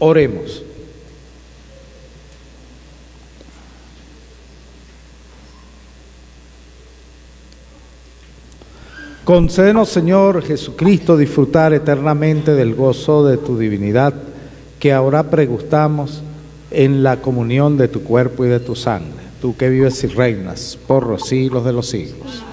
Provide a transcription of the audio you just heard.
Oremos. Concédenos, Señor Jesucristo, disfrutar eternamente del gozo de tu divinidad, que ahora pregustamos en la comunión de tu cuerpo y de tu sangre, tú que vives y reinas por los siglos de los siglos.